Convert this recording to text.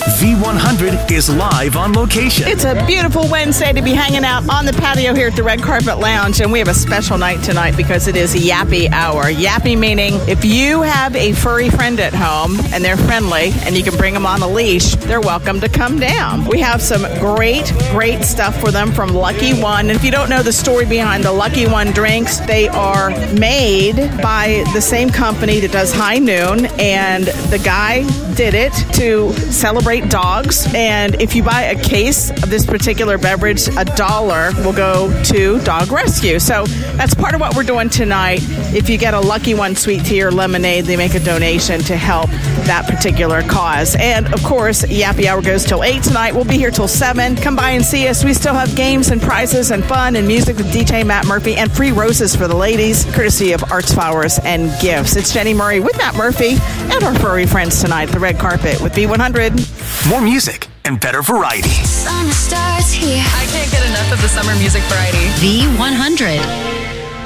V100 is live on location. It's a beautiful Wednesday to be hanging out on the patio here at the Red Carpet Lounge, and we have a special night tonight because it is Yappy Hour. Yappy meaning if you have a furry friend at home and they're friendly and you can bring them on a leash, they're welcome to come down. We have some great stuff for them from Lucky One. And if you don't know the story behind the Lucky One drinks, they are made by the same company that does High Noon, and the guy did it to celebrate dogs. And if you buy a case of this particular beverage, $1 will go to Dog Rescue. So that's part of what we're doing tonight. If you get a Lucky One sweet tea or lemonade, they make a donation to help that particular cause. And of course, Yappy Hour goes till 8 tonight. We'll be here till 7. Come by and see us. We still have games and prizes and fun and music with DJ Matt Murphy and free roses for the ladies, courtesy of Arts Flowers and Gifts. It's Jenny Murray with Matt Murphy and our furry friends tonight at the Red Carpet with V100. More music and better variety. Summer starts here. I can't get enough of the summer music variety. V100.